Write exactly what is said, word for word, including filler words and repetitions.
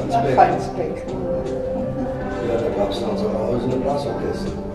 Nach Falsbeck. Falsbeck. Ja, da gab es dann zu Hause eine Blasorchester.